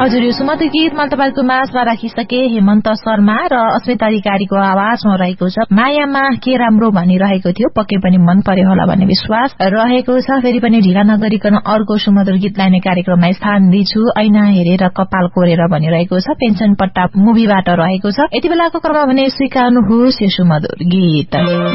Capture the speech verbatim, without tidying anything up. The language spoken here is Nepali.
हजुर यो सुमधुर गीत मैले तपाईको माझमा राखिसके हेमन्त शर्मा र अस्मिता अधिकारीको आवाजमा रहेको छ। मायामा के राम्रो भनिरहेको थियो, पक्कै पनि मन पर्यो होला भन्ने विश्वास रहेको छ। फेरि पनि ढिला नगरिकन अर्को सुमधुर गीतलाई नै कार्यक्रममा स्थान दिन्छु। ऐना हेरेर कपाल कोरेर भनिरहेको छ, पेन्सन पट्टा मुभीबाट रहेको छ। यति बेलाको क्रममा भने स्वीकार्नुहोस् यो सुमधुर गीत।